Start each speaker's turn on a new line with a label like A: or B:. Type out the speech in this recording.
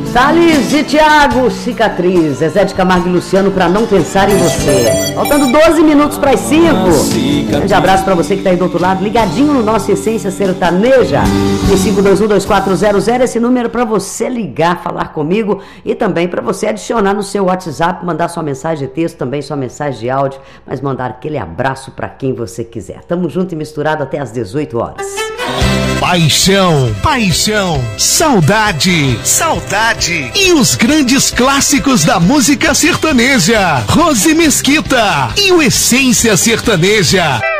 A: Thales e Thiago, Cicatriz. Zezé de Camargo e Luciano, Pra Não Pensar em Você. Faltando 12 minutos para as 5. Grande abraço para você que está aí do outro lado, ligadinho no nosso Essência Sertaneja. 35212400, esse número para você ligar, falar comigo e também para você adicionar no seu WhatsApp, mandar sua mensagem de texto, também sua mensagem de áudio, mas mandar aquele abraço para quem você quiser. Tamo junto e misturado até às 18 horas.
B: Paixão, paixão, saudade, saudade e os grandes clássicos da música sertaneja. Rose Mesquita e o Essência Sertaneja.